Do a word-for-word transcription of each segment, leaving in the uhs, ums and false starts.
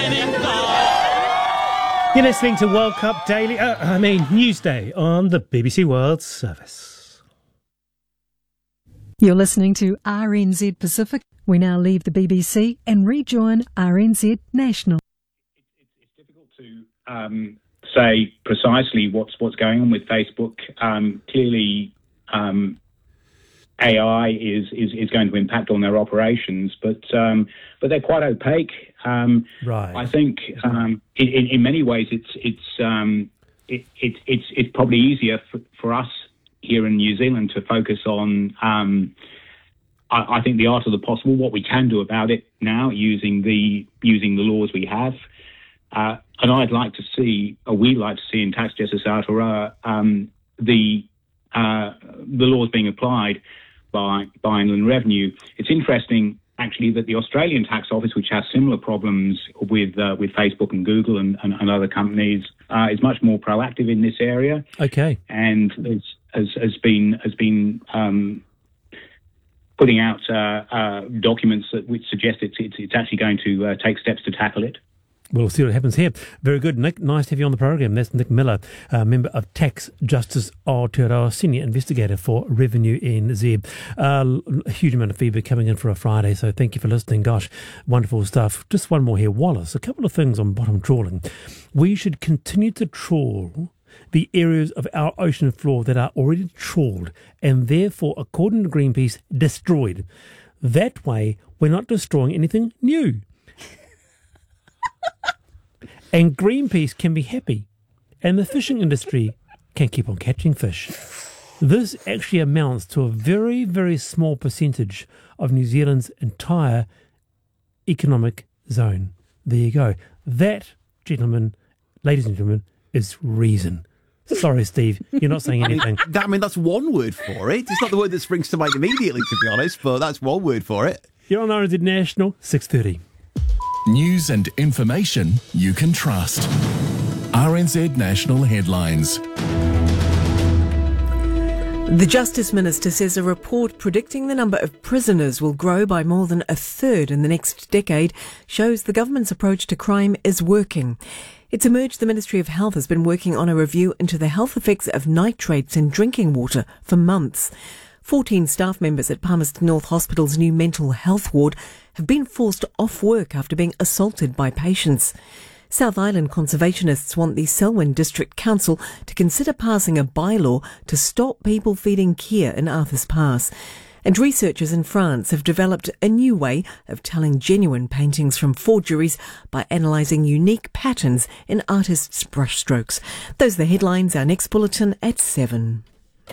You're listening to World Cup Daily, uh, I mean Newsday on the B B C World Service. You're listening to R N Z Pacific. We now leave the B B C and rejoin R N Z National. It's difficult to um, say precisely what's what's going on with Facebook. Um, clearly, um, A I is, is is going to impact on their operations, but um, but they're quite opaque. Um, right. I think um, in, in, in many ways it's it's um, it, it, it's it's probably easier for, for us here in New Zealand to focus on. Um, I, I think the art of the possible, what we can do about it now, using the using the laws we have. Uh, and I'd like to see, or we'd like to see in Tax Justice Aotearoa, um, the uh, the laws being applied by by Inland Revenue. It's interesting, actually, that the Australian Tax Office, which has similar problems with uh, with Facebook and Google and, and, and other companies, uh, is much more proactive in this area. Okay, and has has, has been has been um, putting out uh, uh, documents that which suggest it's it's, it's actually going to uh, take steps to tackle it. We'll see what happens here. Very good, Nick. Nice to have you on the program. That's Nick Miller, uh, member of Tax Justice Aotearoa, Senior Investigator for Revenue N Z. Uh, a huge amount of feedback coming in for a Friday, so thank you for listening. Gosh, wonderful stuff. Just one more here. Wallace, a couple of things on bottom trawling. We should continue to trawl the areas of our ocean floor that are already trawled and therefore, according to Greenpeace, destroyed. That way, we're not destroying anything new. And Greenpeace can be happy, and the fishing industry can keep on catching fish. This actually amounts to a very, very small percentage of New Zealand's entire economic zone. There you go. That, gentlemen, ladies and gentlemen, is reason. Sorry, Steve, you're not saying anything. I mean, that, I mean, that's one word for it. It's not the word that springs to mind immediately, to be honest, but that's one word for it. You're on R N Z National, six thirty. News and information you can trust. R N Z National Headlines. The Justice Minister says a report predicting the number of prisoners will grow by more than a third in the next decade shows the government's approach to crime is working. It's emerged the Ministry of Health has been working on a review into the health effects of nitrates in drinking water for months. fourteen staff members at Palmerston North Hospital's new mental health ward have been forced off work after being assaulted by patients. South Island conservationists want the Selwyn District Council to consider passing a bylaw to stop people feeding Kia in Arthur's Pass. And researchers in France have developed a new way of telling genuine paintings from forgeries by analysing unique patterns in artists' brushstrokes. Those are the headlines. Our next bulletin at seven.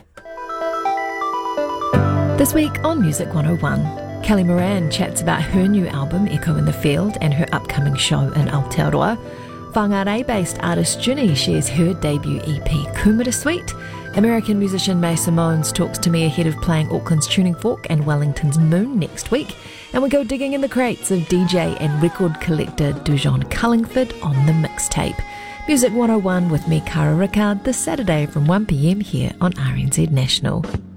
This week on Music one oh one, Kelly Moran chats about her new album Echo in the Field and her upcoming show in Aotearoa. Whangarei-based artist Ginny shares her debut E P Kumara Suite. American musician May Simones talks to me ahead of playing Auckland's Tuning Fork and Wellington's Moon next week. And we go digging in the crates of D J and record collector Dujon Cullingford on the mixtape. Music one oh one with me, Cara Rickard, this Saturday from one p m here on R N Z National.